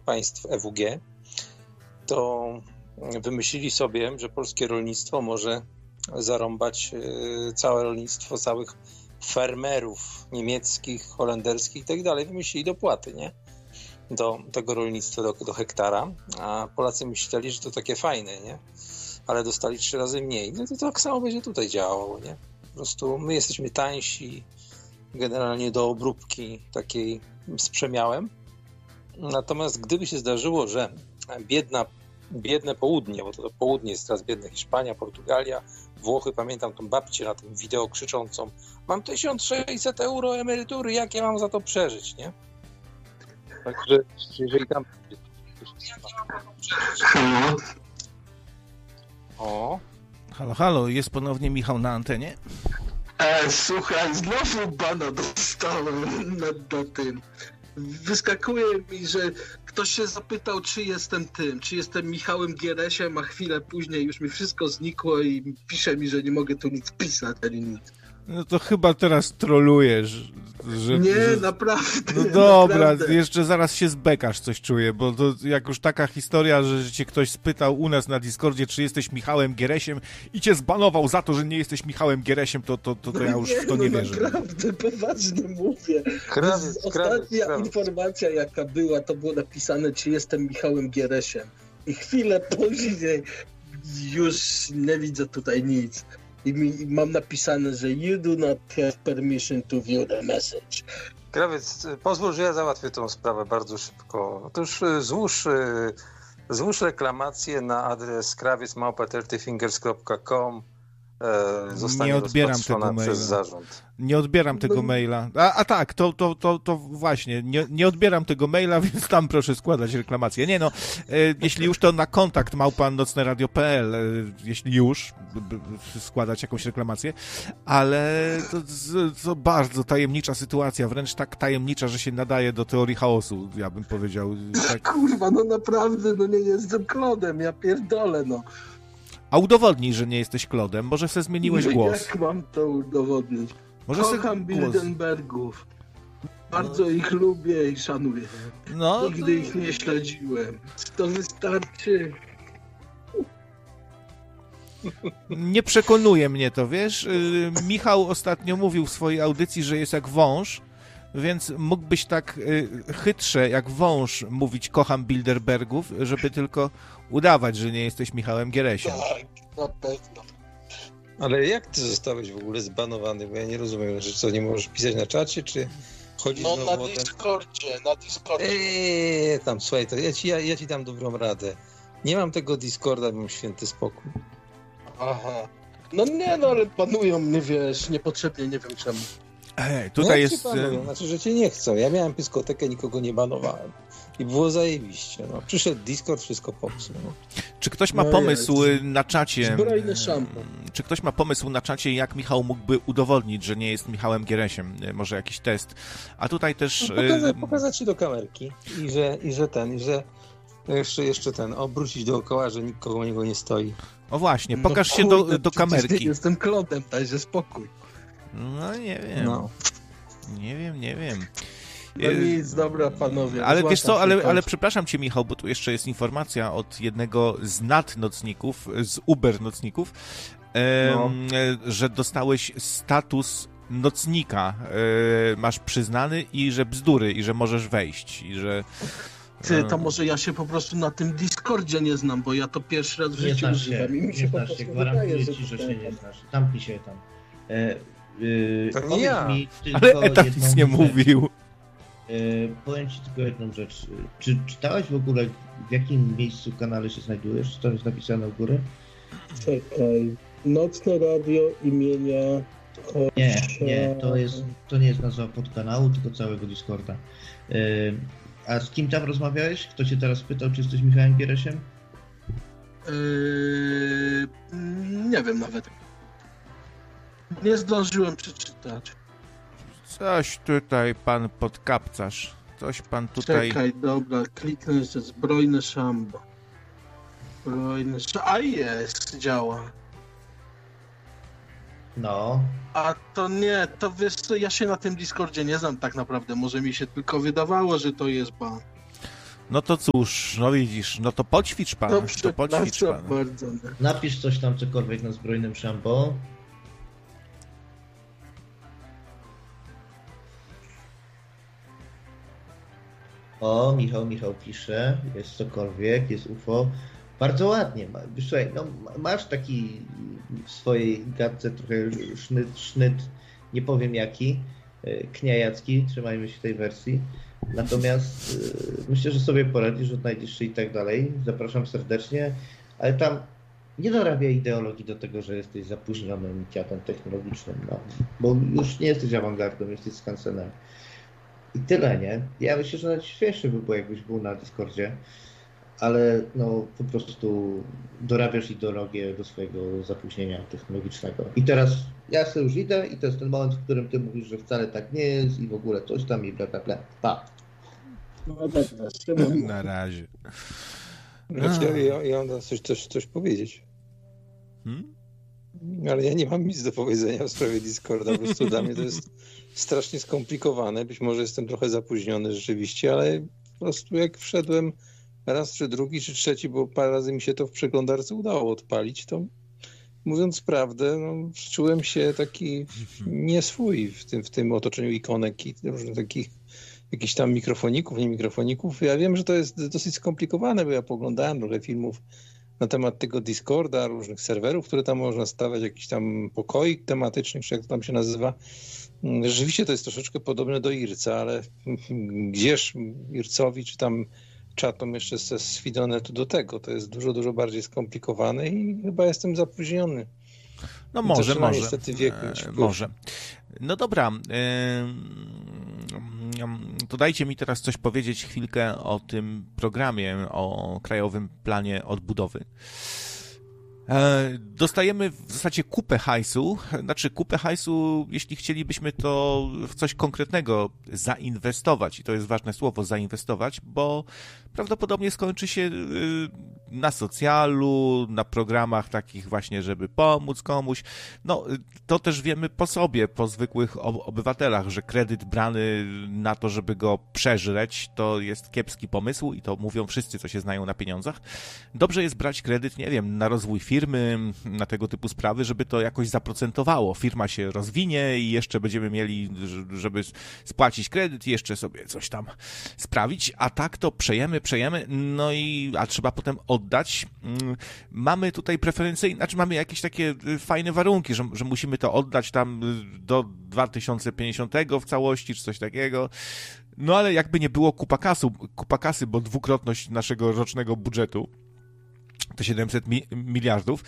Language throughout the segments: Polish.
państw EWG, to wymyślili sobie, że polskie rolnictwo może zarąbać całe rolnictwo, całych fermerów niemieckich, holenderskich i tak dalej. Wymyślili dopłaty, nie? Do tego rolnictwa, do hektara, a Polacy myśleli, że to takie fajne, nie? Ale dostali 3 razy mniej. No to tak samo będzie tutaj działało, nie? Po prostu my jesteśmy tańsi generalnie do obróbki takiej z przemiałem. Natomiast gdyby się zdarzyło, że biedne południe, bo to południe jest teraz biedne, Hiszpania, Portugalia, Włochy, pamiętam tą babcię na tym wideo krzyczącą: mam 1600 euro emerytury, jak ja mam za to przeżyć, nie? Także jeżeli tam... O. Halo, jest ponownie Michał na antenie. Słuchaj, znowu bana dostałem na tym. Wyskakuje mi, że ktoś się zapytał, czy jestem Michałem Gieresiem, a chwilę później już mi wszystko znikło i pisze mi, że nie mogę tu nic pisać ani nic. No to chyba teraz trolujesz. Naprawdę. No dobra, naprawdę. jeszcze zaraz się zbekasz, coś czuję, bo to jak już taka historia, że cię ktoś spytał u nas na Discordzie, czy jesteś Michałem Gieresiem i cię zbanował za to, że nie jesteś Michałem Gieresiem, to ja już w to nie wierzę. Naprawdę, poważnie mówię. Ostatnia informacja, jaka była, to było napisane, czy jestem Michałem Gieresiem. I chwilę później już nie widzę tutaj nic. I mam napisane, że you do not have permission to view the message. Krawiec, pozwól, że ja załatwię tą sprawę bardzo szybko. Otóż złóż reklamację na adres krawiec@dirtyfingers.com. Zostanie rozpatrzona przez zarząd. Nie odbieram tego maila. A tak, to właśnie, nie odbieram tego maila, więc tam proszę składać reklamację. Nie no, jeśli już to na kontakt @nocneradio.pl, jeśli już składać jakąś reklamację, ale to bardzo tajemnicza sytuacja, wręcz tak tajemnicza, że się nadaje do teorii chaosu, ja bym powiedział. Tak. Kurwa, no naprawdę, no nie jestem klodem, ja pierdolę, no. A udowodnij, że nie jesteś klodem, może se zmieniłeś głos. Jak mam to udowodnić? Może Kocham Bilderbergów. Bardzo ich lubię i szanuję. No, Nigdy ich nie śledziłem. To wystarczy. Nie przekonuje mnie to, wiesz? Michał ostatnio mówił w swojej audycji, że jest jak wąż, więc mógłbyś tak chytrze jak wąż mówić kocham Bilderbergów, żeby tylko udawać, że nie jesteś Michałem Gieresiem. Tak, na pewno. Ale jak ty zostałeś w ogóle zbanowany? Bo ja nie rozumiem, że co, nie możesz pisać na czacie, czy chodzić No znowu na o ten... Discordzie. Tam, słuchaj, to ja ci dam dobrą radę. Nie mam tego Discorda, mam święty spokój. Aha. No nie, no ale panują mnie, wiesz, niepotrzebnie, nie wiem czemu. Tutaj jak jest... Znaczy, że cię nie chcą. Ja miałem dyskotekę, nikogo nie banowałem. I było zajebiście. No. Przyszedł Discord, wszystko popsuł. No. Czy ktoś ma pomysł na czacie? Zbrojny szampon. Czy ktoś ma pomysł na czacie, jak Michał mógłby udowodnić, że nie jest Michałem Gieresiem? Może jakiś test. A tutaj też... Pokazać ci do kamerki i że jeszcze obrócić dookoła, że nikt koło niego nie stoi. O właśnie, No pokaż się kurde, do kamerki. Jestem klodem, dajże spokój. No nie wiem. No. Nie wiem. No nic, dobra panowie. Ale wiesz co, ale przepraszam cię, Michał, bo tu jeszcze jest informacja od jednego z nadnocników, z Uber nocników, że dostałeś status nocnika, masz przyznany i że bzdury, i że możesz wejść, i że... Ty, to może ja się po prostu na tym Discordzie nie znam, bo ja to pierwszy raz w życiu używam i mi się po prostu gwarantuję ci, że się nie znasz. Zamknij się tam. To nie ja. Ale Etat nic nie mówił. Powiem ci tylko jedną rzecz. Czy czytałeś w ogóle, w jakim miejscu kanale się znajdujesz? Co jest napisane u góry? Czekaj. Nocne Radio imienia... Nie, to nie jest nazwa podkanału, tylko całego Discorda. A z kim tam rozmawiałeś? Kto cię teraz pytał, czy jesteś Michałem Gieresiem? Nie wiem nawet. Nie zdążyłem przeczytać. Coś tutaj pan podkapcasz. Coś pan tutaj... Czekaj, dobra, kliknę, że zbrojne szambo. A jest, działa. No. A to nie, to wiesz co, ja się na tym Discordzie nie znam tak naprawdę. Może mi się tylko wydawało, że to jest ban. No to cóż, no widzisz, no to poćwicz pan. Dobrze, to poćwicz pan. bardzo. Napisz coś tam, cokolwiek na zbrojnym szambo. O, Michał pisze, jest cokolwiek, jest UFO. Bardzo ładnie. Słuchaj, no, masz taki w swojej gadce trochę sznyt, nie powiem jaki, kniajacki, trzymajmy się tej wersji. Natomiast myślę, że sobie poradzisz, odnajdziesz się i tak dalej. Zapraszam serdecznie, ale tam nie dorabiaj ideologii do tego, że jesteś zapóźnionym teatrem technologicznym, no, bo już nie jesteś awangardą, jesteś skansenem. I tyle, nie? Ja myślę, że nawet śmieszny by było, jakbyś był na Discordzie, ale no po prostu dorabiasz ideologię do swojego zapóźnienia technologicznego. I teraz ja sobie już idę i to jest ten moment, w którym ty mówisz, że wcale tak nie jest i w ogóle coś tam i bla bla bla. Pa. No dobra, Na razie. Ja mam coś powiedzieć. Ale ja nie mam nic do powiedzenia w sprawie Discorda. Po prostu dla mnie to jest strasznie skomplikowane. Być może jestem trochę zapóźniony rzeczywiście, ale po prostu jak wszedłem raz, czy drugi, czy trzeci, bo parę razy mi się to w przeglądarce udało odpalić, to mówiąc prawdę, no, czułem się taki nieswój w tym otoczeniu ikonek i różnych takich jakichś tam mikrofoników, nie mikrofoników. Ja wiem, że to jest dosyć skomplikowane, bo ja poglądałem trochę filmów na temat tego Discorda, różnych serwerów, które tam można stawiać, jakiś tam pokoik tematycznych, czy jak to tam się nazywa. Rzeczywiście to jest troszeczkę podobne do IRC-a, ale gdzież IRC-owi, czy tam czatom jeszcze ze Swidonetu do tego. To jest dużo, dużo bardziej skomplikowane i chyba jestem zapóźniony. No może. Niestety wieku może. No dobra. To dajcie mi teraz coś powiedzieć chwilkę o tym programie, o Krajowym Planie Odbudowy. Dostajemy w zasadzie kupę hajsu, jeśli chcielibyśmy to w coś konkretnego zainwestować, i to jest ważne słowo, zainwestować, bo prawdopodobnie skończy się na socjalu, na programach takich właśnie, żeby pomóc komuś. No, to też wiemy po sobie, po zwykłych obywatelach, że kredyt brany na to, żeby go przeżreć, to jest kiepski pomysł i to mówią wszyscy, co się znają na pieniądzach. Dobrze jest brać kredyt, nie wiem, na rozwój firmy, na tego typu sprawy, żeby to jakoś zaprocentowało. Firma się rozwinie i jeszcze będziemy mieli, żeby spłacić kredyt i jeszcze sobie coś tam sprawić, a tak to przejemy, no a trzeba potem oddać. Mamy tutaj preferencyjne, mamy jakieś takie fajne warunki, że musimy to oddać tam do 2050 w całości, czy coś takiego. No ale jakby nie było kupa kasy, bo dwukrotność naszego rocznego budżetu to 700 miliardów,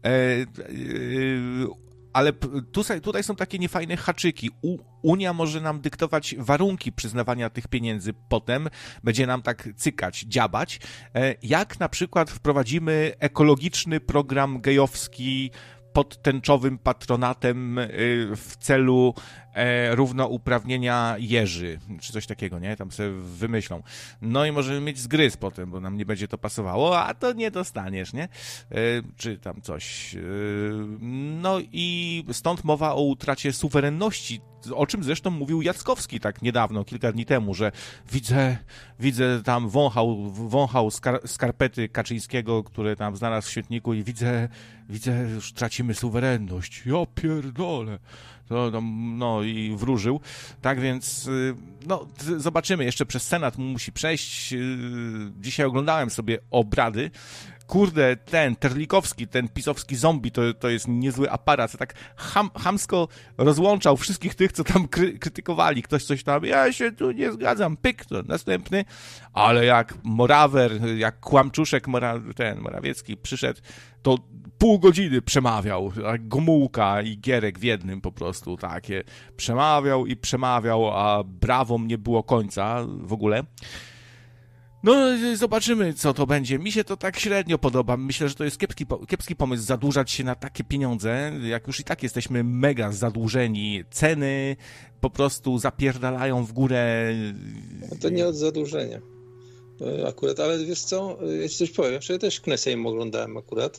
ale tutaj są takie niefajne haczyki. Unia może nam dyktować warunki przyznawania tych pieniędzy, potem będzie nam tak cykać, dziabać, jak na przykład wprowadzimy ekologiczny program gejowski pod tęczowym patronatem w celu równouprawnienia jeży, czy coś takiego, nie? Tam sobie wymyślą. No i możemy mieć zgryz potem, bo nam nie będzie to pasowało, a to nie dostaniesz, nie? Czy tam coś. No i stąd mowa o utracie suwerenności, o czym zresztą mówił Jackowski tak niedawno, kilka dni temu, że widzę tam wąchał skarpety Kaczyńskiego, które tam znalazł w świetniku i widzę, już tracimy suwerenność. Ja pierdolę. No i wróżył. Tak więc, no, zobaczymy. Jeszcze przez Senat musi przejść. Dzisiaj oglądałem sobie obrady. Kurde, ten Terlikowski, ten pisowski zombie, to jest niezły aparat. Tak chamsko rozłączał wszystkich tych, co tam krytykowali. Ktoś coś tam, ja się tu nie zgadzam, pyk, to następny. Ale jak Morawer, jak Kłamczuszek Morawiecki przyszedł, to pół godziny przemawiał, jak Gomułka i Gierek w jednym po prostu, takie. Przemawiał, a brawom nie było końca w ogóle. No, zobaczymy, co to będzie. Mi się to tak średnio podoba. Myślę, że to jest kiepski pomysł zadłużać się na takie pieniądze, jak już i tak jesteśmy mega zadłużeni. Ceny po prostu zapierdalają w górę. To nie od zadłużenia akurat, ale wiesz co, ja ci coś powiem. Ja też Knesejm oglądałem akurat.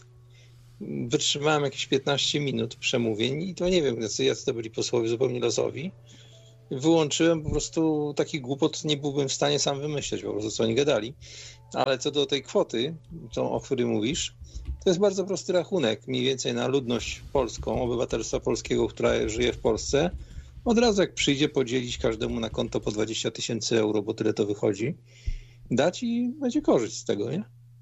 Wytrzymałem jakieś 15 minut przemówień i to nie wiem, jacy to byli posłowie zupełnie losowi. wyłączyłem, po prostu taki głupot nie byłbym w stanie sam wymyśleć, po prostu co oni gadali. Ale co do tej kwoty, o której mówisz, to jest bardzo prosty rachunek, mniej więcej na ludność polską, obywatelstwa polskiego, która żyje w Polsce. Od razu jak przyjdzie podzielić każdemu na konto po 20 000 euro, bo tyle to wychodzi, dać i będzie korzyść z tego, nie?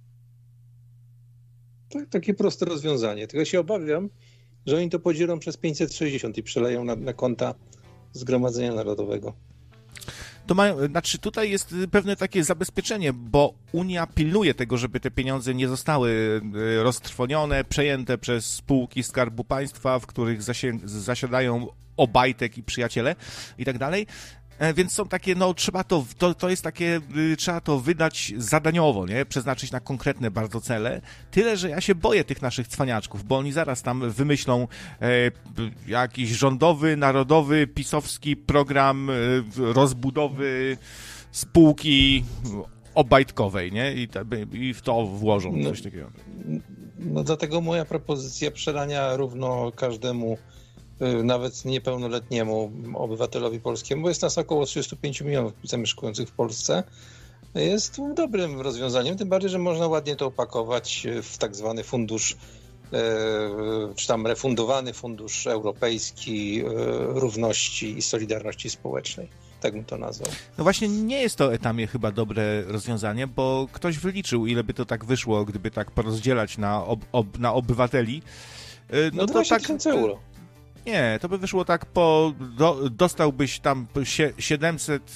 Tak, takie proste rozwiązanie. Tylko się obawiam, że oni to podzielą przez 560 i przeleją na konta Zgromadzenia Narodowego. To znaczy tutaj jest pewne takie zabezpieczenie, bo Unia pilnuje tego, żeby te pieniądze nie zostały roztrwonione, przejęte przez spółki Skarbu Państwa, w których zasiadają Obajtek i przyjaciele i tak dalej. Więc są takie, trzeba to jest takie, trzeba to wydać zadaniowo, nie? Przeznaczyć na konkretne bardzo cele. Tyle, że ja się boję tych naszych cwaniaczków, bo oni zaraz tam wymyślą jakiś rządowy, narodowy, pisowski program rozbudowy spółki obajtkowej, nie? I w to włożą coś takiego. No dlatego moja propozycja przelania równo każdemu, nawet niepełnoletniemu obywatelowi polskiemu, bo jest nas około 35 milionów zamieszkujących w Polsce, jest dobrym rozwiązaniem, tym bardziej, że można ładnie to opakować w tak zwany fundusz, czy tam refundowany fundusz europejski równości i solidarności społecznej. Tak bym to nazwał. No właśnie nie jest to etamie chyba dobre rozwiązanie, bo ktoś wyliczył, ile by to tak wyszło, gdyby tak porozdzielać na obywateli. No to 20 000 euro. Nie, to by wyszło tak dostałbyś tam 700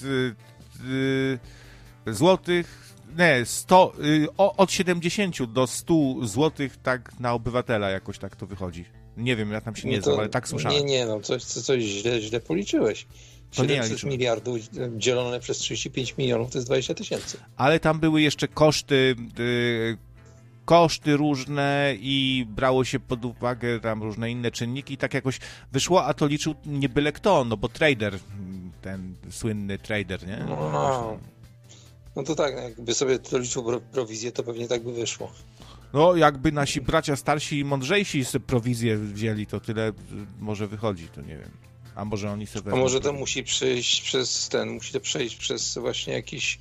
złotych, nie, 100, od 70 do 100 złotych tak na obywatela jakoś tak to wychodzi. Nie wiem, ja tam się nie znam, ale tak słyszałem. Nie, coś źle policzyłeś. 700 miliardów dzielone przez 35 milionów to jest 20 000. Ale tam były jeszcze koszty różne i brało się pod uwagę tam różne inne czynniki i tak jakoś wyszło, a to liczył nie byle kto, no bo trader, ten słynny trader, nie? No to tak, jakby sobie to liczył prowizję, to pewnie tak by wyszło. No, jakby nasi bracia starsi i mądrzejsi sobie prowizję wzięli, to tyle może wychodzi, to nie wiem. A może oni sobie... A może to musi przejść przez właśnie jakiś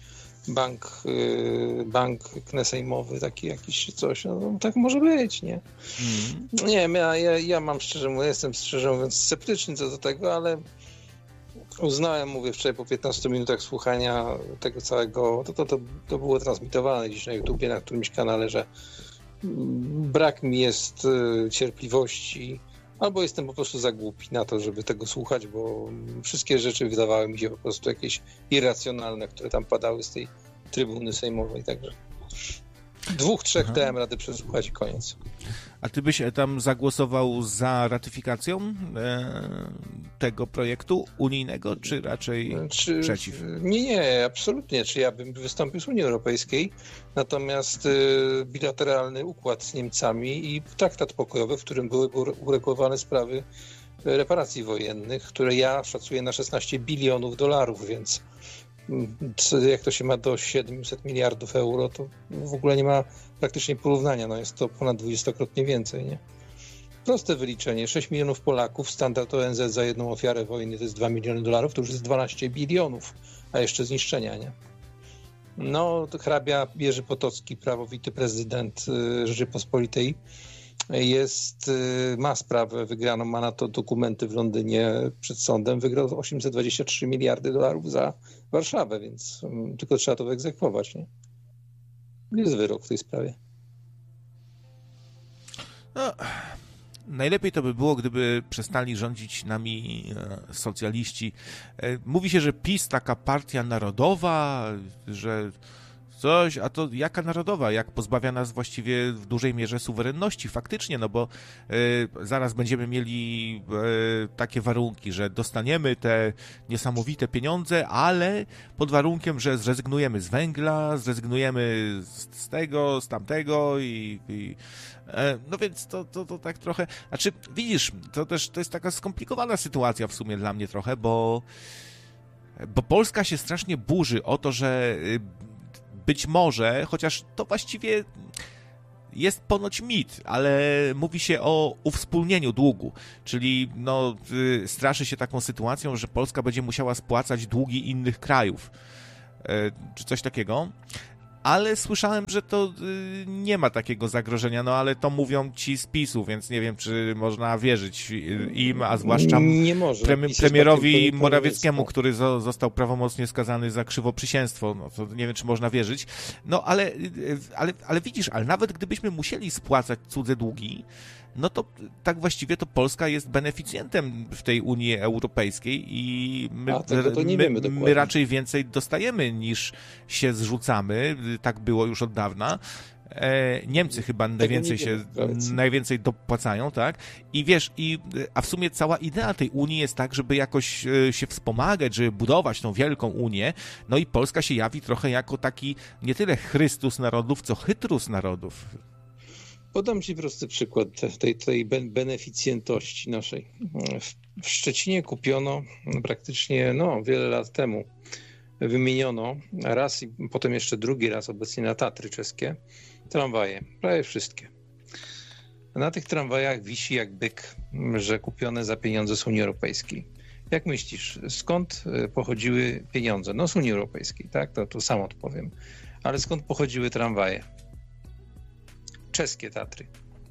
bank sejmowy, taki jakiś coś, no tak może być, nie? Nie wiem, ja mam jestem szczerze mówiąc sceptyczny co do tego, ale uznałem, mówię wczoraj po 15 minutach słuchania tego całego, to było transmitowane dziś na YouTubie, na którymś kanale, że brak mi jest cierpliwości, albo jestem po prostu za głupi na to, żeby tego słuchać, bo wszystkie rzeczy wydawały mi się po prostu jakieś irracjonalne, które tam padały z tej trybuny sejmowej, także 2-3 dałem radę przesłuchać i koniec. A ty byś tam zagłosował za ratyfikacją tego projektu unijnego, czy raczej przeciw? Nie, absolutnie. Czy ja bym wystąpił z Unii Europejskiej, natomiast bilateralny układ z Niemcami i traktat pokojowy, w którym były uregulowane sprawy reparacji wojennych, które ja szacuję na $16 bilionów, więc jak to się ma do 700 miliardów euro, to w ogóle nie ma praktycznie porównania. No jest to ponad 20-krotnie więcej, nie? Proste wyliczenie. 6 milionów Polaków, standard ONZ za jedną ofiarę wojny to jest $2 miliony, to już jest 12 bilionów, a jeszcze zniszczenia, nie? No, to hrabia Jerzy Potocki, prawowity prezydent Rzeczypospolitej, ma sprawę wygraną, ma na to dokumenty w Londynie przed sądem, wygrał $823 miliardy za Warszawę, więc tylko trzeba to wyegzekwować, nie? Jest wyrok w tej sprawie. No, najlepiej to by było, gdyby przestali rządzić nami socjaliści. Mówi się, że PiS taka partia narodowa, że coś, a to jaka narodowa, jak pozbawia nas właściwie w dużej mierze suwerenności, faktycznie, no bo zaraz będziemy mieli takie warunki, że dostaniemy te niesamowite pieniądze, ale pod warunkiem, że zrezygnujemy z węgla, zrezygnujemy z tego, z tamtego i no więc to tak trochę, znaczy widzisz, to jest taka skomplikowana sytuacja w sumie dla mnie trochę, bo Polska się strasznie burzy o to, że być może, chociaż to właściwie jest ponoć mit, ale mówi się o uwspólnieniu długu, czyli straszy się taką sytuacją, że Polska będzie musiała spłacać długi innych krajów, czy coś takiego. Ale słyszałem, że to nie ma takiego zagrożenia, ale to mówią ci z PiS-u, więc nie wiem, czy można wierzyć im, a zwłaszcza premierowi Morawieckiemu, który został prawomocnie skazany za krzywoprzysięstwo. To nie wiem, czy można wierzyć. Ale widzisz, ale nawet gdybyśmy musieli spłacać cudze długi, to tak właściwie to Polska jest beneficjentem w tej Unii Europejskiej i my raczej więcej dostajemy niż się zrzucamy. Tak było już od dawna. Niemcy chyba najwięcej dopłacają, tak? I wiesz, a w sumie cała idea tej Unii jest tak, żeby jakoś się wspomagać, żeby budować tą wielką Unię, i Polska się jawi trochę jako taki nie tyle Chrystus narodów, co Chytrus narodów. Podam Ci prosty przykład tej beneficjentości naszej. W Szczecinie kupiono praktycznie wiele lat temu, wymieniono raz i potem jeszcze drugi raz obecnie na Tatry czeskie tramwaje, prawie wszystkie. Na tych tramwajach wisi jak byk, że kupione za pieniądze z Unii Europejskiej. Jak myślisz, skąd pochodziły pieniądze? Z Unii Europejskiej, tak? To sam odpowiem. Ale skąd pochodziły tramwaje? Czeskie Tatry.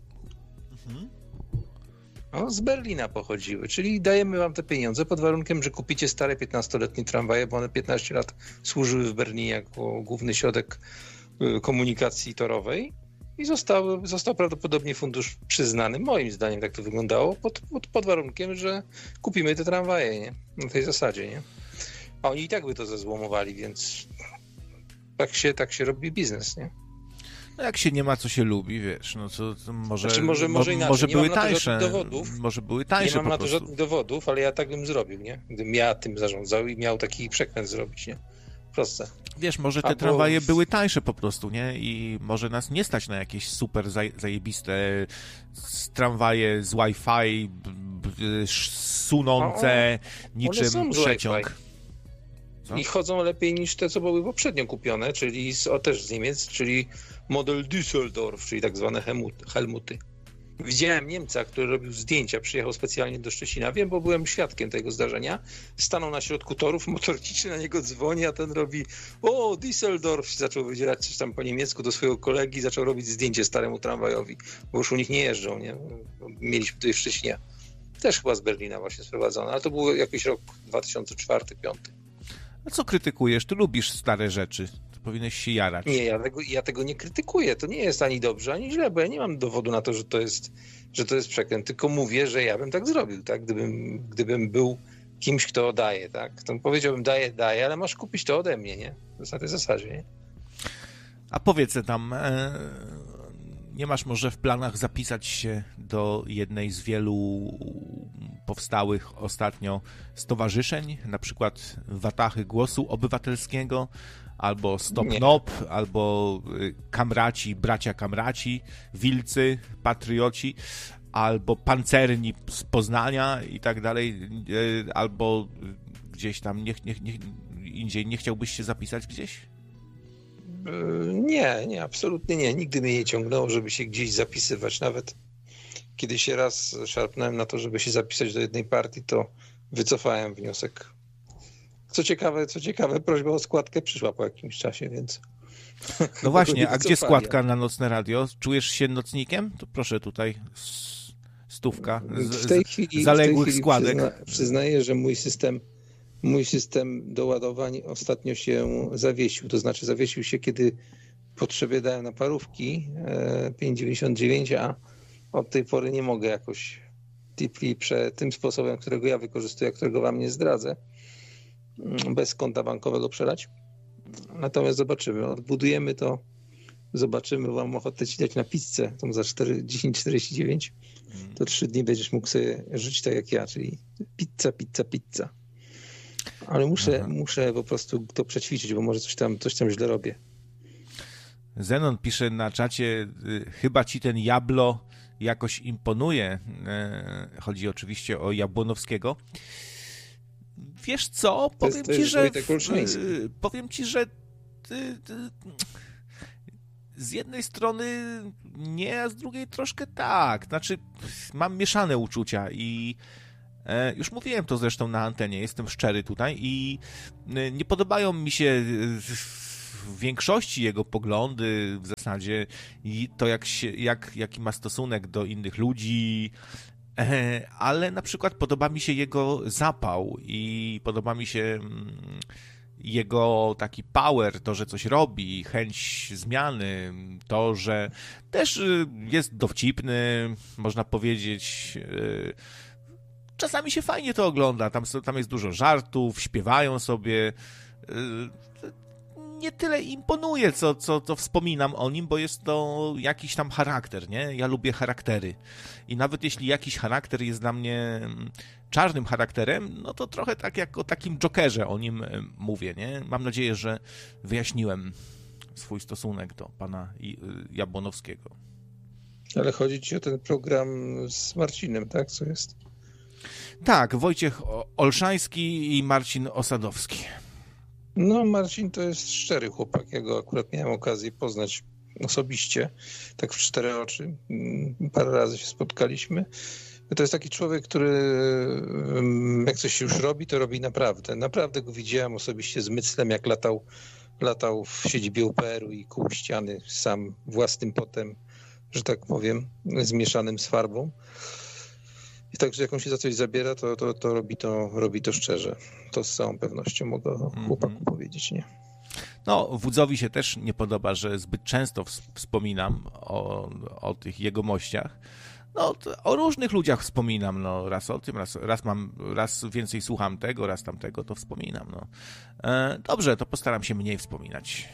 Z Berlina pochodziły, czyli dajemy wam te pieniądze pod warunkiem, że kupicie stare 15-letnie tramwaje, bo one 15 lat służyły w Berlinie jako główny środek komunikacji torowej i został prawdopodobnie fundusz przyznany, moim zdaniem tak to wyglądało, pod warunkiem, że kupimy te tramwaje, nie? Na tej zasadzie, nie? A oni i tak by to zezłomowali, więc tak się robi biznes, nie? Jak się nie ma, co się lubi, wiesz, to może, może inaczej. Może były tańsze. Może były tańsze. Nie mam na to żadnych dowodów, ale ja tak bym zrobił, nie? Gdybym ja tym zarządzał i miał taki przekręt zrobić, nie? Proste. Wiesz, może te tramwaje były tańsze po prostu, nie? I może nas nie stać na jakieś super zajebiste tramwaje z Wi-Fi, sunące niczym przeciąg. I chodzą lepiej niż te, co były poprzednio kupione, czyli też z Niemiec, czyli model Düsseldorf, czyli tak zwane Helmuty. Widziałem Niemca, który robił zdjęcia, przyjechał specjalnie do Szczecina, wiem, bo byłem świadkiem tego zdarzenia, stanął na środku torów, motorniczy na niego dzwoni, a ten robi Düsseldorf, zaczął wydzierać coś tam po niemiecku do swojego kolegi, zaczął robić zdjęcie staremu tramwajowi, bo już u nich nie jeżdżą, nie? Mieliśmy tutaj w Szczecinie, też chyba z Berlina właśnie sprowadzone, ale to był jakiś rok 2004-2005. A co krytykujesz? Ty lubisz stare rzeczy. To powinieneś się jarać. Nie, ja tego nie krytykuję. To nie jest ani dobrze, ani źle, bo ja nie mam dowodu na to, że to jest przekręt. Tylko mówię, że ja bym tak zrobił, tak? Gdybym był kimś, kto daje, tak? To powiedziałbym daję, ale masz kupić to ode mnie, nie? Na tej zasadzie, nie? A powiedz tam, nie masz może w planach zapisać się do jednej z wielu powstałych ostatnio stowarzyszeń, na przykład Watachy Głosu Obywatelskiego, albo Stop NOP, albo Kamraci, Bracia Kamraci, Wilcy, Patrioci, albo Pancerni z Poznania i tak dalej, albo gdzieś tam indziej nie chciałbyś się zapisać gdzieś? Nie, absolutnie nie. Nigdy mnie nie ciągnęło, żeby się gdzieś zapisywać. Nawet kiedy się raz szarpnąłem na to, żeby się zapisać do jednej partii, to wycofałem wniosek. Co ciekawe, prośba o składkę przyszła po jakimś czasie, więc... No właśnie, a gdzie składka na Nocne Radio? Czujesz się nocnikiem? To proszę tutaj, stówka w tej chwili zaległych składek. Przyznaję, że mój system doładowań ostatnio się zawiesił. To znaczy zawiesił się, kiedy potrzebie dałem na parówki 5,99, a od tej pory nie mogę jakoś deeply tym sposobem, którego ja wykorzystuję, którego wam nie zdradzę, bez konta bankowego przelać. Natomiast zobaczymy. Odbudujemy to, zobaczymy. Mam ochotę ci dać na pizzę, tą za 10,49. To 3 dni będziesz mógł sobie żyć tak jak ja, czyli pizza. Ale muszę po prostu to przećwiczyć, bo może coś tam źle robię. Zenon pisze na czacie, chyba ci ten Jablo jakoś imponuje. Chodzi oczywiście o Jabłonowskiego. Wiesz co? Powiem ci, że z jednej strony nie, a z drugiej troszkę tak. Znaczy, mam mieszane uczucia i już mówiłem to zresztą na antenie, jestem szczery tutaj i nie podobają mi się w większości jego poglądy w zasadzie i to jaki ma stosunek do innych ludzi, ale na przykład podoba mi się jego zapał i podoba mi się jego taki power, to, że coś robi, chęć zmiany, to, że też jest dowcipny, można powiedzieć. Czasami się fajnie to ogląda, tam jest dużo żartów, śpiewają sobie. Nie tyle imponuje, co wspominam o nim, bo jest to jakiś tam charakter, nie? Ja lubię charaktery. I nawet jeśli jakiś charakter jest dla mnie czarnym charakterem, no to trochę tak jak o takim Jokerze o nim mówię, nie? Mam nadzieję, że wyjaśniłem swój stosunek do pana Jabłonowskiego. Ale chodzi ci o ten program z Marcinem, tak? Co jest? Tak, Wojciech Olszański i Marcin Osadowski. No, Marcin to jest szczery chłopak. Ja go akurat miałem okazję poznać osobiście, tak w 4 oczy. Parę razy się spotkaliśmy. To jest taki człowiek, który jak coś już robi, to robi naprawdę. Naprawdę go widziałem osobiście z Myclem, jak latał w siedzibie UPR-u i kuł ściany sam własnym potem, że tak powiem, zmieszanym z farbą. I także jak on się za coś zabiera, to robi to szczerze. To z całą pewnością mogę chłopaku powiedzieć, nie? No, Wódzowi się też nie podoba, że zbyt często wspominam o tych jegomościach. No, o różnych ludziach wspominam, no, raz o tym, raz więcej słucham tego, raz tamtego, to wspominam, no. Dobrze, to postaram się mniej wspominać.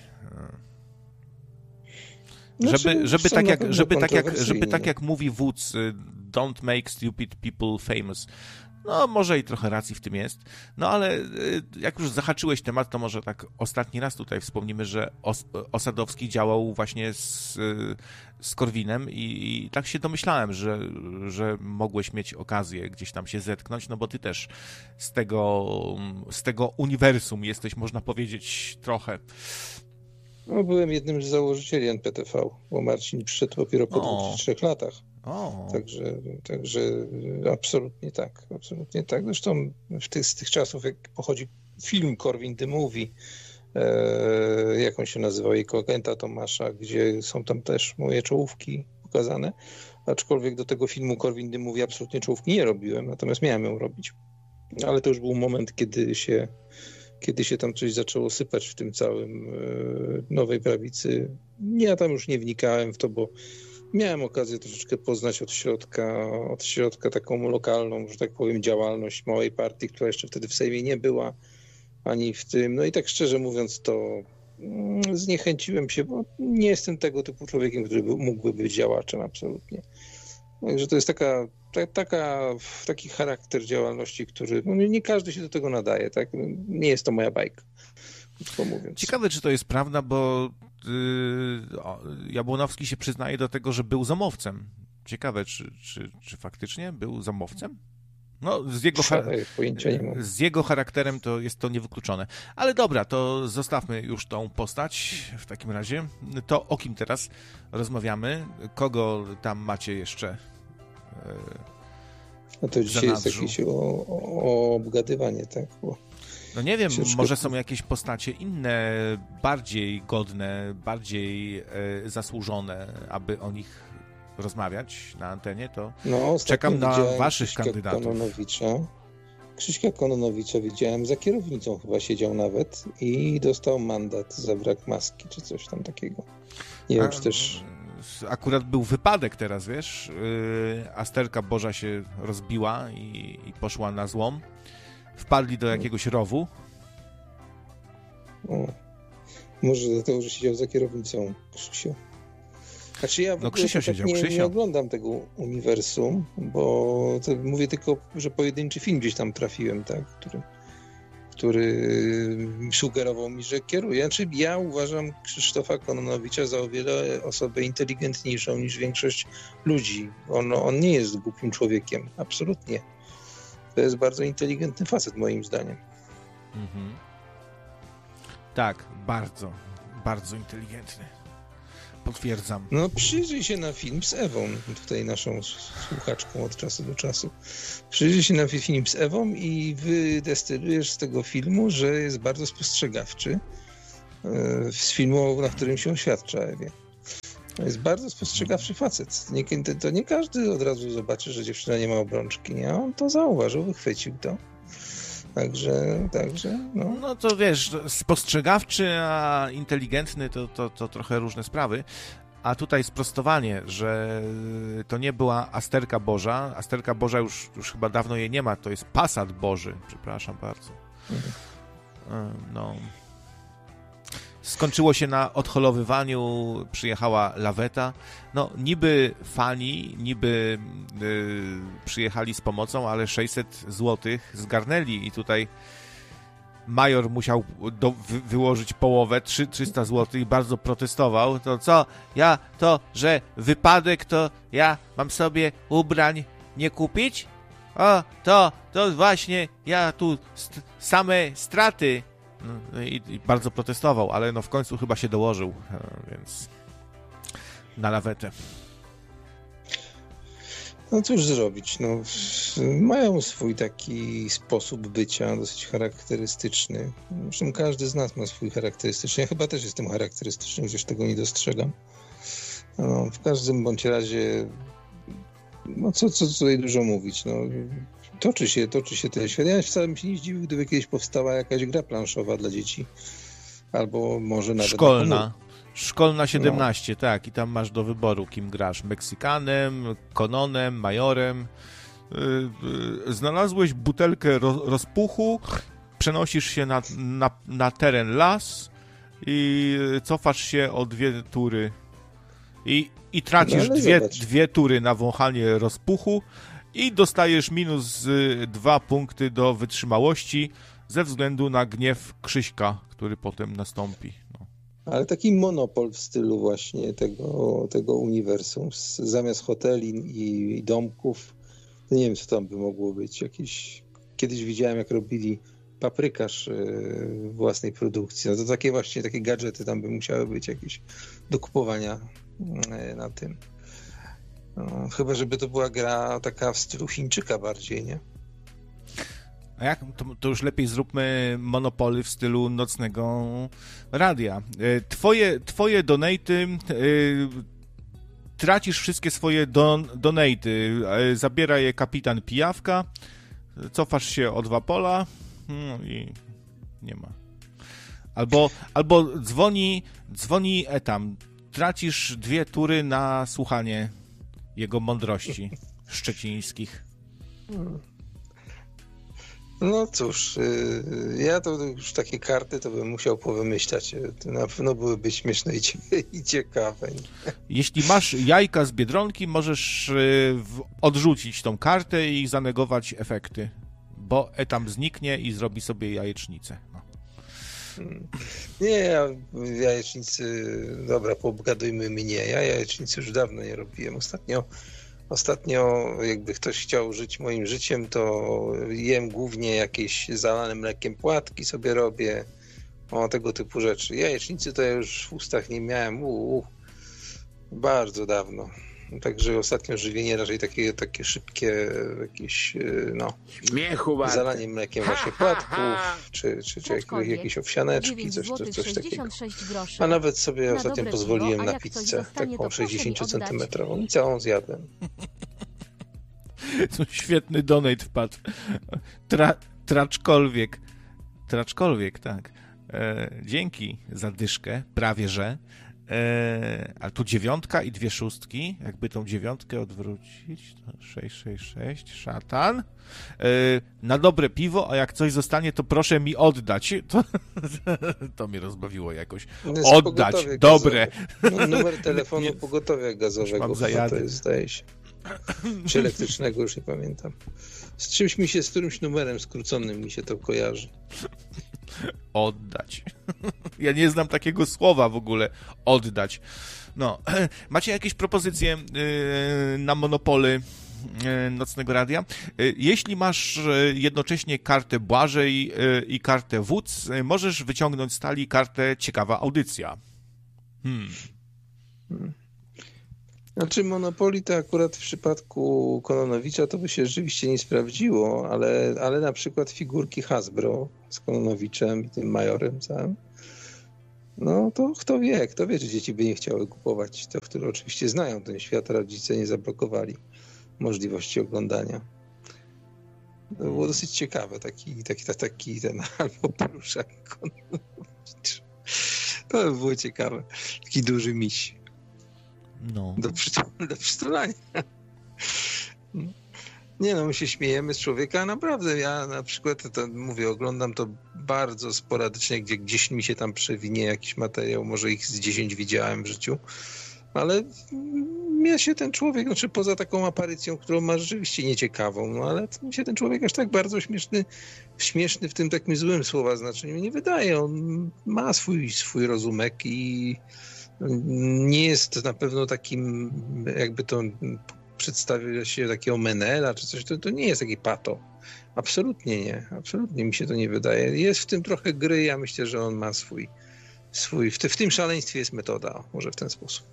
Żeby tak jak mówi Wódz, don't make stupid people famous. No, może i trochę racji w tym jest. No, ale jak już zahaczyłeś temat, to może tak ostatni raz tutaj wspomnimy, że Osadowski działał właśnie z Korwinem i tak się domyślałem, że mogłeś mieć okazję gdzieś tam się zetknąć, no bo ty też z tego uniwersum jesteś, można powiedzieć, trochę. No, byłem jednym z założycieli NPTV, bo Marcin przyszedł dopiero po 2-3 latach. Także absolutnie tak, absolutnie tak. Zresztą z tych czasów, jak pochodzi film Korwin the Movie, jak on się nazywał, jego agenta Tomasza, gdzie są tam też moje czołówki pokazane, aczkolwiek do tego filmu Korwin the Movie absolutnie czołówki nie robiłem, natomiast miałem ją robić. Ale to już był moment, kiedy się tam coś zaczęło sypać w tym całym Nowej Prawicy. Ja tam już nie wnikałem w to, bo miałem okazję troszeczkę poznać od środka taką lokalną, że tak powiem, działalność małej partii, która jeszcze wtedy w Sejmie nie była, ani w tym. No i tak szczerze mówiąc, to zniechęciłem się, bo nie jestem tego typu człowiekiem, który mógłby być działaczem absolutnie. Także to jest taki charakter działalności, który nie każdy się do tego nadaje, tak? Nie jest to moja bajka, krótko mówiąc. Ciekawe, czy to jest prawda, bo Jabłonowski się przyznaje do tego, że był zamowcem. Ciekawe, czy faktycznie był zamowcem? No, z jego charakterem to jest to niewykluczone. Ale dobra, to zostawmy już tą postać w takim razie. To o kim teraz rozmawiamy? Kogo tam macie jeszcze? No to dzisiaj jest jakieś obgadywanie, tak? No nie wiem, może są jakieś postacie inne, bardziej godne, bardziej zasłużone, aby o nich rozmawiać na antenie, to czekam na waszych kandydatów. Krzyśka Kononowicza widziałem, za kierownicą chyba siedział nawet i dostał mandat za brak maski, czy coś tam takiego. Nie wiem, czy też... Akurat był wypadek teraz, wiesz, Asterka Boża się rozbiła i poszła na złom. Wpadli do jakiegoś rowu. Może dlatego, że siedział za kierownicą Krzysio. Znaczy ja Krzysio siedział, nie oglądam tego uniwersum, bo mówię tylko, że pojedynczy film gdzieś tam trafiłem, tak, który sugerował mi, że kieruje. Znaczy ja uważam Krzysztofa Kononowicza za o wiele osobę inteligentniejszą niż większość ludzi. On nie jest głupim człowiekiem, absolutnie. To jest bardzo inteligentny facet, moim zdaniem. Tak, bardzo, bardzo inteligentny. Potwierdzam. No przyjrzyj się na film z Ewą, tutaj naszą słuchaczką od czasu do czasu. Przyjrzyj się na film z Ewą i wydestylujesz z tego filmu, że jest bardzo spostrzegawczy z filmu, na którym się oświadcza Ewie. To jest bardzo spostrzegawczy facet. To nie każdy od razu zobaczy, że dziewczyna nie ma obrączki, nie? On to zauważył, wychwycił to. Także, no. No to wiesz, spostrzegawczy, a inteligentny to trochę różne sprawy. A tutaj sprostowanie, że to nie była Asterka Boża. Asterka Boża już chyba dawno jej nie ma, to jest Passat Boży. Przepraszam bardzo. No. Skończyło się na odholowywaniu, przyjechała laweta. No, niby fani, niby przyjechali z pomocą, ale 600 zł zgarnęli i tutaj major musiał wyłożyć połowę, 300 zł i bardzo protestował. To co? Że wypadek, to ja mam sobie ubrań nie kupić? O, to właśnie ja tu same straty. No, i bardzo protestował, ale no w końcu chyba się dołożył, więc na lawetę. No cóż zrobić, no mają swój taki sposób bycia dosyć charakterystyczny. Zresztą każdy z nas ma swój charakterystyczny. Ja chyba też jestem charakterystyczny, chociaż tego nie dostrzegam. No, w każdym bądź razie, no co tutaj dużo mówić, no toczy się ten świat. Ja wcale bym się nie zdziwił, gdyby kiedyś powstała jakaś gra planszowa dla dzieci. Albo może nawet... Szkolna 17, no. Tak. I tam masz do wyboru, kim grasz. Meksykanem, Kononem, Majorem. Znalazłeś butelkę rozpuchu, przenosisz się na teren las i cofasz się o 2 tury. I tracisz dwie tury na wąchanie rozpuchu i dostajesz minus 2 punkty do wytrzymałości ze względu na gniew Krzyśka, który potem nastąpi. No. Ale taki monopol w stylu właśnie tego uniwersum. Zamiast hoteli i domków, to nie wiem, co tam by mogło być. Kiedyś widziałem, jak robili paprykarz własnej produkcji. No to takie gadżety tam by musiały być jakieś do kupowania na tym. No, chyba, żeby to była gra taka w stylu Chińczyka bardziej, nie? A jak? To już lepiej zróbmy monopoly w stylu nocnego radia. Twoje donaty, tracisz wszystkie swoje donaty, zabiera je kapitan Pijawka, cofasz się o 2 pola i nie ma. Albo dzwoni Etam, tracisz 2 tury na słuchanie jego mądrości szczecińskich. No cóż, ja to już takie karty to bym musiał powymyślać. To na pewno byłyby śmieszne i ciekawe. Jeśli masz jajka z Biedronki, możesz odrzucić tą kartę i zanegować efekty, bo Etam zniknie i zrobi sobie jajecznicę. No. Nie, jajecznicy, dobra, pogadujmy mnie. Ja jajecznicy już dawno nie robiłem. Ostatnio, jakby ktoś chciał żyć moim życiem, to jem głównie jakieś zalane mlekiem płatki sobie robię, tego typu rzeczy. Jajecznicy to ja już w ustach nie miałem, bardzo dawno. Także ostatnio żywienie raczej takie szybkie, jakieś, zalanie mlekiem właśnie płatków, czy jakieś owsianeczki, coś takiego. A nawet sobie ostatnio pozwoliłem na pizzę, taką 60-centymetrową i całą zjadłem. To świetny donate wpadł. Traczkolwiek, tak. Dzięki za dyszkę, prawie że. Ale tu 9 i 2 szóstki. Jakby tą 9 odwrócić, to 666, szatan. Na dobre piwo, a jak coś zostanie, to proszę mi oddać. To mnie rozbawiło jakoś. Oddać, dobre. Numer telefonu pogotowia gazowego, to jest, zdaje się. Czy elektrycznego, już nie pamiętam. Z którymś numerem skróconym mi się to kojarzy. Oddać. Ja nie znam takiego słowa w ogóle. Oddać. No. Macie jakieś propozycje na monopoly nocnego radia? Jeśli masz jednocześnie kartę Błażej i kartę Wódz, możesz wyciągnąć z talii kartę Ciekawa audycja. Znaczy Monopoly to akurat w przypadku Kononowicza to by się rzeczywiście nie sprawdziło, ale na przykład figurki Hasbro z Kononowiczem i tym Majorem całym, no to kto wie, czy dzieci by nie chciały kupować. To, które oczywiście znają ten świat, rodzice nie zablokowali możliwości oglądania. To było dosyć ciekawe, taki ten albo pluszak Kononowicz. To by było ciekawe. Taki duży miś. No. Do przytulania. Nie no, my się śmiejemy z człowieka, a naprawdę ja na przykład to mówię, oglądam to bardzo sporadycznie, gdzieś mi się tam przewinie jakiś materiał, może ich z 10 widziałem w życiu, ale mnie się ten człowiek, znaczy poza taką aparycją, którą ma rzeczywiście nieciekawą, no ale mi się ten człowiek aż tak bardzo śmieszny w tym takim złym słowa znaczeniu nie wydaje. On ma swój rozumek i nie jest na pewno takim, jakby to przedstawia się takiego Menela czy coś, to nie jest taki pato. Absolutnie nie. Absolutnie mi się to nie wydaje. Jest w tym trochę gry, ja myślę, że on ma swój w tym szaleństwie jest metoda, może w ten sposób.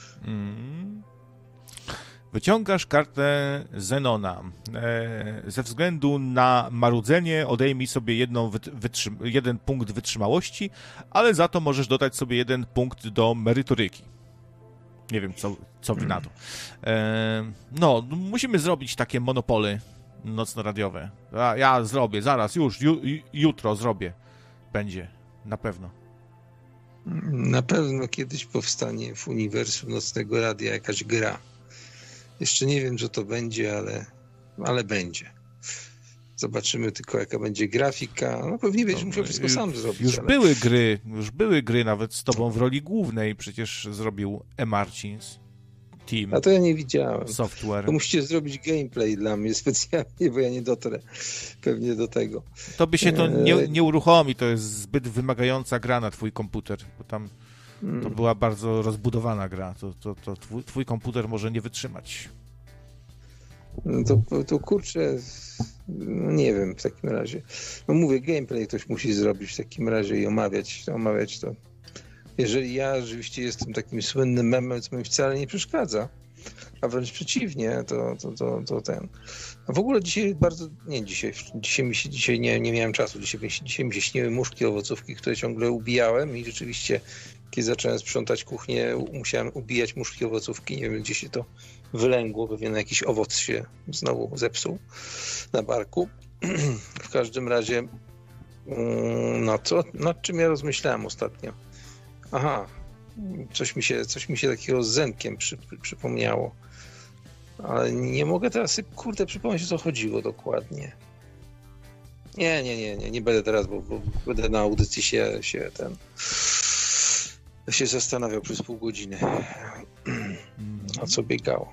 Wyciągasz kartę Zenona. Ze względu na marudzenie odejmij sobie jeden punkt wytrzymałości, ale za to możesz dodać sobie 1 punkt do merytoryki. Nie wiem, co wy na to. No, musimy zrobić takie monopoly nocno-radiowe. Ja zrobię, zaraz, już, jutro zrobię. Będzie, na pewno. Na pewno kiedyś powstanie w uniwersum Nocnego Radia jakaś gra. Jeszcze nie wiem, co to będzie, ale będzie. Zobaczymy tylko, jaka będzie grafika. No pewnie będziesz musiał wszystko sam zrobić. Już były gry nawet z tobą w roli głównej. Przecież zrobił E. Marcins. Team. A to ja nie widziałem. Software. To musicie zrobić gameplay dla mnie specjalnie, bo ja nie dotrę pewnie do tego. To by się to nie uruchomi. To jest zbyt wymagająca gra na twój komputer, bo tam to była bardzo rozbudowana gra. To twój komputer może nie wytrzymać. To kurczę, no nie wiem w takim razie. No mówię, gameplay ktoś musi zrobić w takim razie i omawiać to. Jeżeli ja rzeczywiście jestem takim słynnym memem, co mi wcale nie przeszkadza, a wręcz przeciwnie, to ten. A w ogóle dzisiaj nie miałem czasu. Dzisiaj mi się śniły muszki owocówki, które ciągle ubijałem i rzeczywiście, kiedy zacząłem sprzątać kuchnię, musiałem ubijać muszki owocówki. Nie wiem, gdzie się to wylęgło, pewnie na jakiś owoc się znowu zepsuł na barku. W każdym razie, nad czym ja rozmyślałem ostatnio? Aha, coś mi się takiego z Zenkiem przypomniało. Ale nie mogę teraz przypomnieć, o co chodziło dokładnie. Nie będę teraz, bo będę na audycji się zastanawiał przez pół godziny, o co biegało.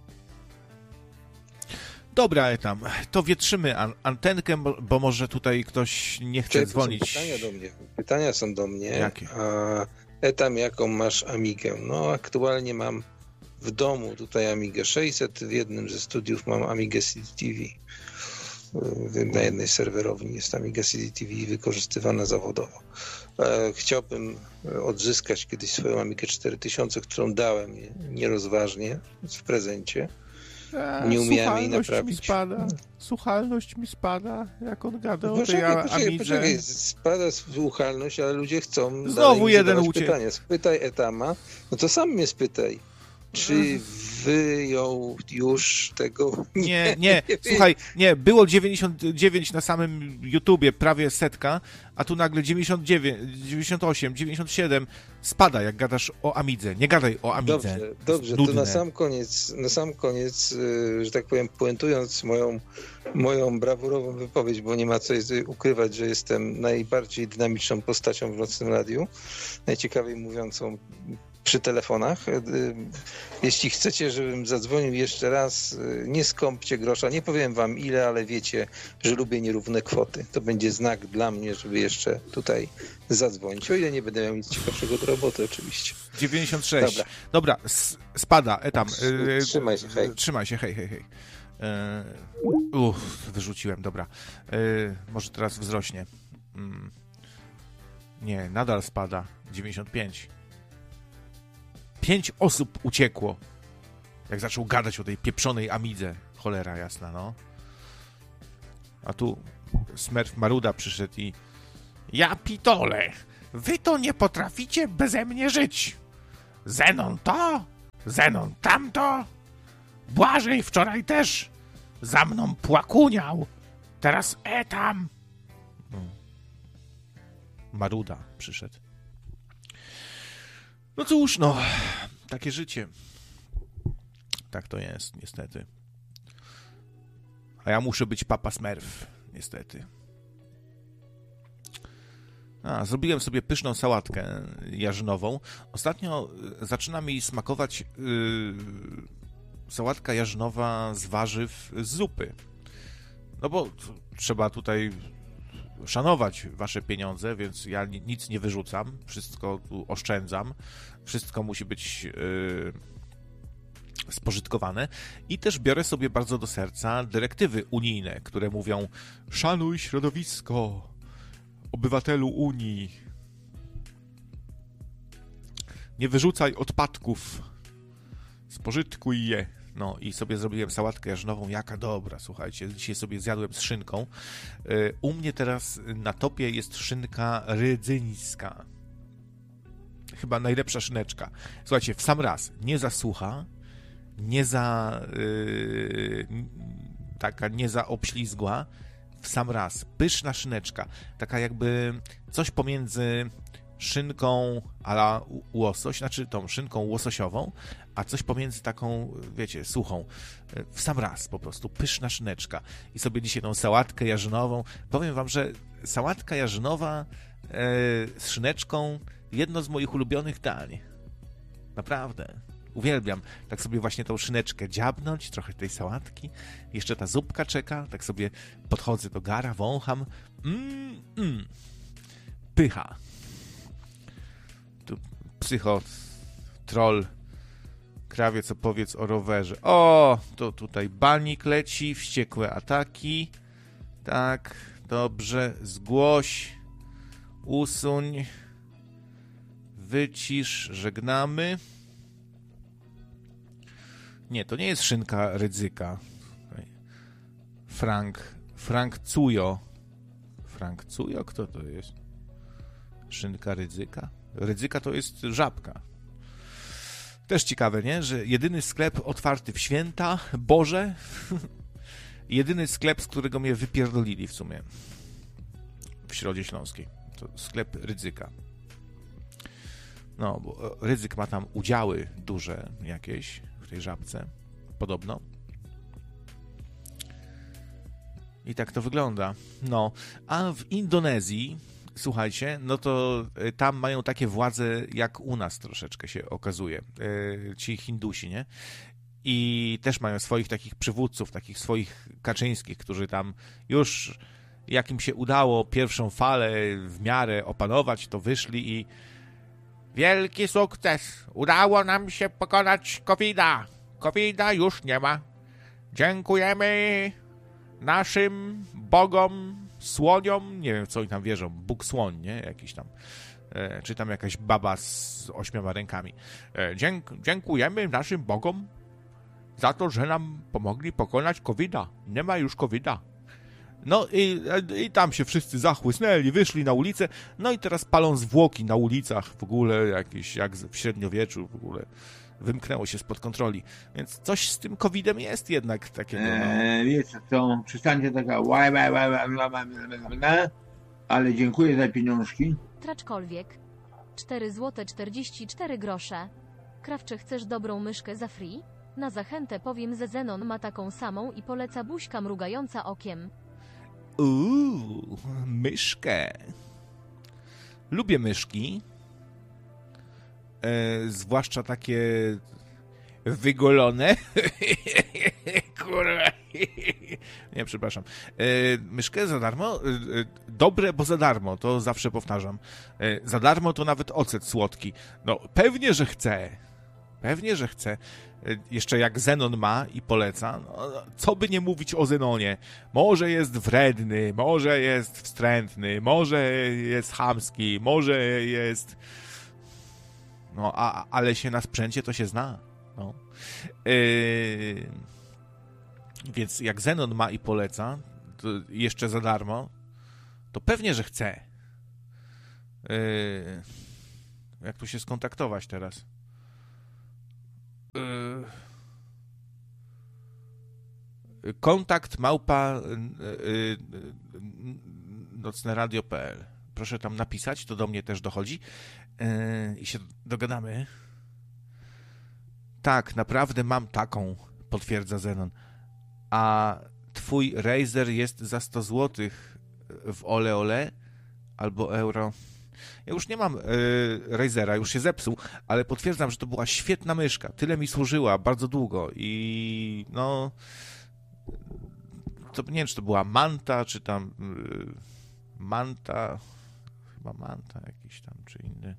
Dobra, tam, to wietrzymy antenkę, bo może tutaj ktoś nie chce dzwonić. Pytania są do mnie. Jakie? Etam, jaką masz Amigę? No, aktualnie mam w domu tutaj Amigę 600, w jednym ze studiów mam Amigę CD TV. Na jednej z serwerowni jest Amiga CD TV wykorzystywana zawodowo. Chciałbym odzyskać kiedyś swoją Amigę 4000, którą dałem nierozważnie w prezencie. Nie umiałem jej naprawić. Słuchalność mi spada, jak on gada o tej Amidze. Poczekaj, spada słuchalność, ale ludzie chcą znowu jeden pytanie. Spytaj Etama, no to sam mnie spytaj. Czy wyjął już tego? Nie. Słuchaj, było 99 na samym YouTubie, prawie 100, a tu nagle 99, 98, 97 spada, jak gadasz o Amidze. Nie gadaj o Amidze. Dobrze, to na sam koniec, że tak powiem, puentując moją brawurową wypowiedź, bo nie ma co ukrywać, że jestem najbardziej dynamiczną postacią w Nocnym Radiu, najciekawiej mówiącą przy telefonach. Jeśli chcecie, żebym zadzwonił jeszcze raz, nie skąpcie grosza. Nie powiem wam ile, ale wiecie, że lubię nierówne kwoty. To będzie znak dla mnie, żeby jeszcze tutaj zadzwonić. O ile nie będę miał nic ciekawszego do roboty, oczywiście. 96. Dobra, spada, Etam. Trzymaj się, hej. Trzymaj się, hej. Wyrzuciłem, dobra. Może teraz wzrośnie. Nie, nadal spada. 95. 5 osób uciekło. Jak zaczął gadać o tej pieprzonej Amidze. Cholera jasna, no. A tu Smerf Maruda przyszedł i... Ja pitole! Wy to nie potraficie beze mnie żyć! Zenon to, Zenon tamto, Błażej wczoraj też za mną płakuniał, teraz tam. Maruda przyszedł. No cóż, no, takie życie. Tak to jest, niestety. A ja muszę być Papa Smurf, niestety. Zrobiłem sobie pyszną sałatkę jarzynową. Ostatnio zaczyna mi smakować sałatka jarzynowa z warzyw z zupy. No bo trzeba tutaj szanować wasze pieniądze, więc ja nic nie wyrzucam, wszystko tu oszczędzam, wszystko musi być spożytkowane i też biorę sobie bardzo do serca dyrektywy unijne, które mówią: szanuj środowisko, obywatelu Unii, nie wyrzucaj odpadków, spożytkuj je. No i sobie zrobiłem sałatkę jarzynową, jaka dobra, słuchajcie, dzisiaj sobie zjadłem z szynką. U mnie teraz na topie jest szynka rydzyńska. Chyba najlepsza szyneczka. Słuchajcie, w sam raz, nie za sucha, nie za taka nie za obślizgła, w sam raz, pyszna szyneczka, taka jakby coś pomiędzy szynką a la łosoś, znaczy tą szynką łososiową, a coś pomiędzy taką, wiecie, suchą. W sam raz po prostu, pyszna szyneczka. I sobie dzisiaj tą sałatkę jarzynową. Powiem wam, że sałatka jarzynowa z szyneczką, jedno z moich ulubionych dań. Naprawdę. Uwielbiam tak sobie właśnie tą szyneczkę dziabnąć, trochę tej sałatki. Jeszcze ta zupka czeka, tak sobie podchodzę do gara, wącham. Pycha. Tu psychotroll, krawiec, opowiedz o rowerze. O, to tutaj banik leci, wściekłe ataki. Tak, dobrze, zgłoś, usuń, wycisz, żegnamy. Nie, to nie jest szynka Rydzyka. Frank Cujo. Frank Cujo? Kto to jest? Szynka Rydzyka? Rydzyka to jest żabka. Też ciekawe, nie? Że jedyny sklep otwarty w święta Boże. Jedyny sklep, z którego mnie wypierdolili w sumie. W Środzie Śląskiej. To sklep Rydzyka. No, bo Rydzyk ma tam udziały duże jakieś w tej żabce. Podobno. I tak to wygląda. No, a w Indonezji, słuchajcie, no to tam mają takie władze jak u nas troszeczkę się okazuje. Ci Hindusi, nie? I też mają swoich takich przywódców, takich swoich kaczyńskich, którzy tam już jak im się udało pierwszą falę w miarę opanować, to wyszli i wielki sukces! Udało nam się pokonać COVID-a! COVID-a już nie ma. Dziękujemy naszym bogom, słoniom, nie wiem co oni tam wierzą, Bóg słoń, nie? Jakiś tam, czy tam jakaś baba z 8 rękami. Dziękujemy naszym bogom za to, że nam pomogli pokonać COVID-a. Nie ma już COVID-a. No i tam się wszyscy zachłysnęli, wyszli na ulicę, no i teraz palą zwłoki na ulicach w ogóle, jakieś jak w średniowieczu w ogóle. Wymknęło się spod kontroli. Więc coś z tym COVID-em jest jednak takiego. No. Wiecie co, przestańcie taka ale dziękuję za pieniążki. Traczkolwiek. 4 zł 44 grosze. Krawcze, chcesz dobrą myszkę za free? Na zachętę powiem, że Zenon ma taką samą i poleca buźka mrugająca okiem. Myszkę. Lubię myszki. Zwłaszcza takie wygolone. Kurwa. Nie, przepraszam. Myszkę za darmo? Dobre, bo za darmo, to zawsze powtarzam. Za darmo to nawet ocet słodki. No, pewnie, że chcę. Pewnie, że chcę. Jeszcze jak Zenon ma i poleca, no, co by nie mówić o Zenonie. Może jest wredny, może jest wstrętny, może jest chamski, może jest No, ale się na sprzęcie to się zna. No. Więc jak Zenon ma i poleca, to jeszcze za darmo, to pewnie, że chce. Jak tu się skontaktować teraz? Kontakt @ nocneradio.pl. Proszę tam napisać, to do mnie też dochodzi i się dogadamy. Tak, naprawdę mam taką, potwierdza Zenon. A twój Razer jest za 100 zł w ole albo euro. Ja już nie mam Razera, już się zepsuł, ale potwierdzam, że to była świetna myszka. Tyle mi służyła bardzo długo i no to nie wiem, czy to była Manta, czy tam Manta, chyba Manta jakiś tam, czy inny.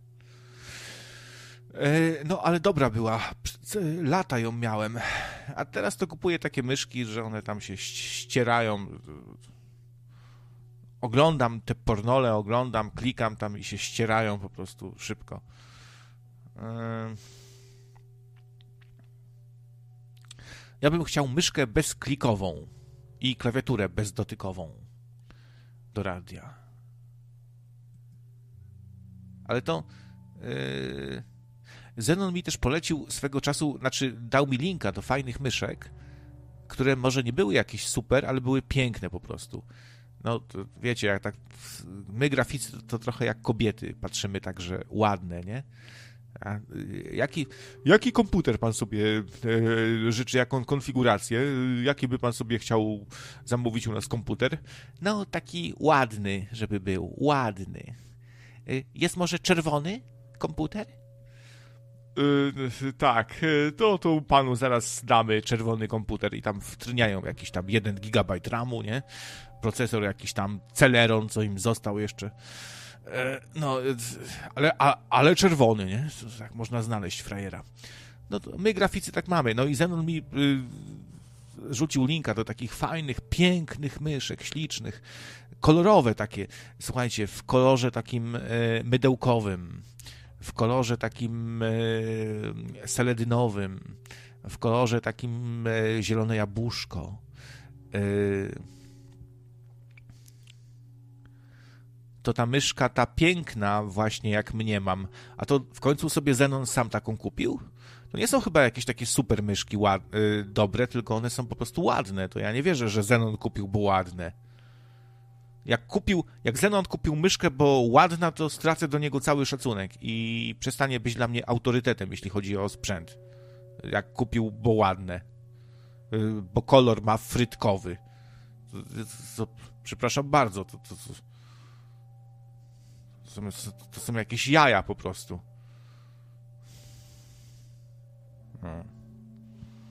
No, ale dobra była. Lata ją miałem. A teraz to kupuję takie myszki, że one tam się ścierają. Oglądam te pornole, klikam tam i się ścierają po prostu szybko. Ja bym chciał myszkę bezklikową i klawiaturę bezdotykową do radia. Ale to Zenon mi też polecił swego czasu, znaczy dał mi linka do fajnych myszek, które może nie były jakieś super, ale były piękne po prostu. No, to wiecie, jak tak my graficy to trochę jak kobiety patrzymy tak, że ładne, nie? A jaki komputer pan sobie życzy, jaką konfigurację? Jaki by pan sobie chciał zamówić u nas komputer? No, taki ładny, żeby był, ładny. Jest może czerwony komputer? Tak, to panu zaraz damy czerwony komputer i tam wtryniają jakiś tam 1 GB RAMu, nie? Procesor jakiś tam Celeron, co im został jeszcze. No, ale czerwony, nie? Tak można znaleźć frajera. No to my graficy tak mamy. No i Zenon mi rzucił linka do takich fajnych, pięknych myszek, ślicznych, kolorowe takie. Słuchajcie, w kolorze takim mydełkowym, w kolorze takim seledynowym, w kolorze takim zielone jabłuszko. To ta myszka, ta piękna właśnie jak mnie mam, a to w końcu sobie Zenon sam taką kupił? To nie są chyba jakieś takie super myszki dobre, tylko one są po prostu ładne. To ja nie wierzę, że Zenon kupił, bo ładne. Jak Zenon kupił myszkę, bo ładna, to stracę do niego cały szacunek i przestanie być dla mnie autorytetem, jeśli chodzi o sprzęt. Jak kupił, bo ładne. Bo kolor ma frytkowy. Przepraszam bardzo, to są jakieś jaja po prostu. No.